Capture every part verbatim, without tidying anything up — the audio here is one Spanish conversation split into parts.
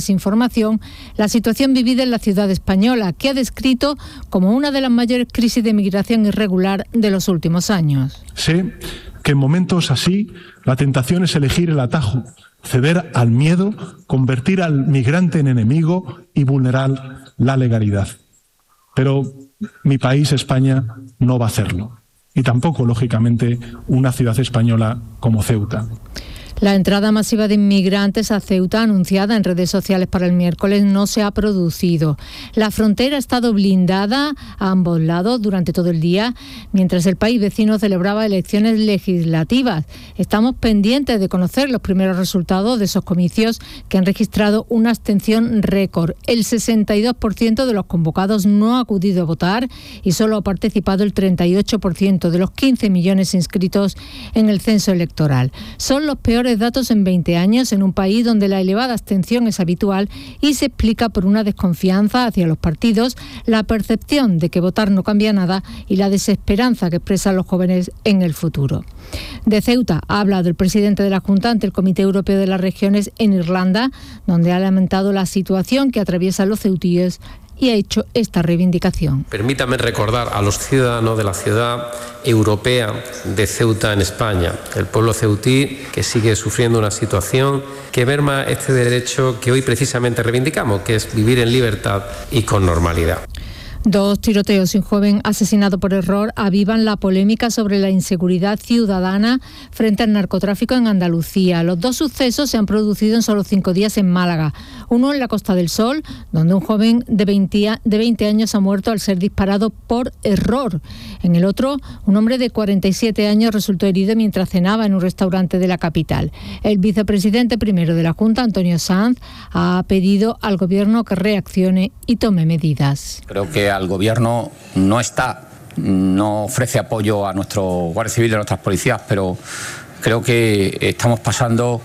desinformación la situación vivida en la ciudad española, que ha descrito como una de las mayores crisis de migración irregular de los últimos años. Sé que en momentos así la tentación es elegir el atajo, ceder al miedo, convertir al migrante en enemigo y vulnerar la legalidad. Pero mi país, España, no va a hacerlo. Y tampoco, lógicamente, una ciudad española como Ceuta. La entrada masiva de inmigrantes a Ceuta, anunciada en redes sociales para el miércoles, no se ha producido. La frontera ha estado blindada a ambos lados durante todo el día, mientras el país vecino celebraba elecciones legislativas. Estamos pendientes de conocer los primeros resultados de esos comicios, que han registrado una abstención récord. El sesenta y dos por ciento de los convocados no ha acudido a votar y solo ha participado el treinta y ocho por ciento de los quince millones inscritos en el censo electoral. Son los peores datos en veinte años en un país donde la elevada abstención es habitual y se explica por una desconfianza hacia los partidos, la percepción de que votar no cambia nada y la desesperanza que expresan los jóvenes en el futuro. De Ceuta ha hablado el presidente de la Junta ante el Comité Europeo de las Regiones en Irlanda, donde ha lamentado la situación que atraviesan los ceutíes y ha hecho esta reivindicación. Permítame recordar a los ciudadanos de la ciudad europea de Ceuta en España, el pueblo ceutí que sigue sufriendo una situación que merma este derecho que hoy precisamente reivindicamos, que es vivir en libertad y con normalidad. Dos tiroteos y un joven asesinado por error avivan la polémica sobre la inseguridad ciudadana frente al narcotráfico en Andalucía. Los dos sucesos se han producido en solo cinco días en Málaga. Uno en la Costa del Sol, donde un joven de veinte años ha muerto al ser disparado por error. En el otro, un hombre de cuarenta y siete años resultó herido mientras cenaba en un restaurante de la capital. El vicepresidente primero de la Junta, Antonio Sanz, ha pedido al Gobierno que reaccione y tome medidas. Creo que al Gobierno no está, no ofrece apoyo a nuestro Guardia Civil y a nuestras policías, pero creo que estamos pasando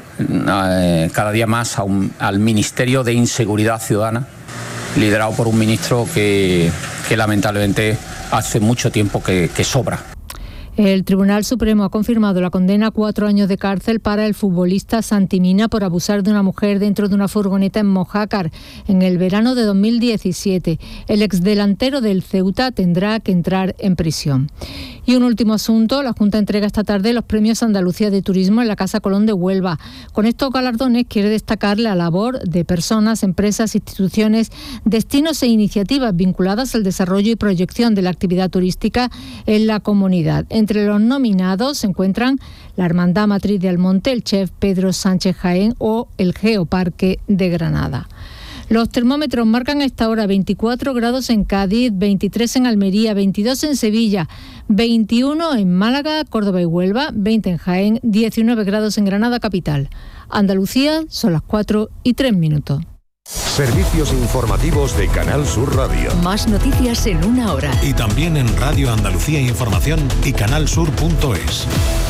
eh, cada día más a un, al Ministerio de Inseguridad Ciudadana, liderado por un ministro que, que lamentablemente hace mucho tiempo que, que sobra. El Tribunal Supremo ha confirmado la condena a cuatro años de cárcel para el futbolista Santi Mina por abusar de una mujer dentro de una furgoneta en Mojácar en el verano de dos mil diecisiete. El exdelantero del Ceuta tendrá que entrar en prisión. Y un último asunto, la Junta entrega esta tarde los premios Andalucía de Turismo en la Casa Colón de Huelva. Con estos galardones quiere destacar la labor de personas, empresas, instituciones, destinos e iniciativas vinculadas al desarrollo y proyección de la actividad turística en la comunidad. Entre los nominados se encuentran la Hermandad Matriz de Almonte, el chef Pedro Sánchez Jaén o el Geoparque de Granada. Los termómetros marcan a esta hora veinticuatro grados en Cádiz, veintitrés en Almería, veintidós en Sevilla, veintiuno en Málaga, Córdoba y Huelva, veinte en Jaén, diecinueve grados en Granada capital. Andalucía son las cuatro y tres minutos. Servicios informativos de Canal Sur Radio. Más noticias en una hora. Y también en Radio Andalucía Información y canalsur punto es.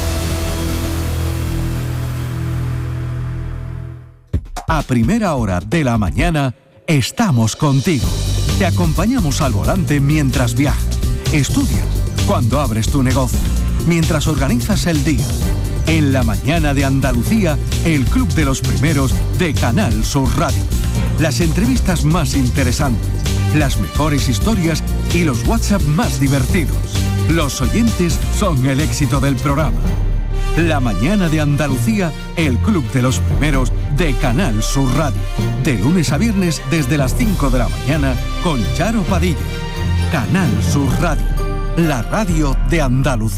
A primera hora de la mañana estamos contigo. Te acompañamos al volante mientras viajas, estudias, cuando abres tu negocio, mientras organizas el día. En la mañana de Andalucía, el Club de los Primeros de Canal Sur Radio. Las entrevistas más interesantes, las mejores historias y los WhatsApp más divertidos. Los oyentes son el éxito del programa. La mañana de Andalucía, el Club de los Primeros de Canal Sur Radio. De lunes a viernes desde las cinco de la mañana con Charo Padilla. Canal Sur Radio, la radio de Andalucía.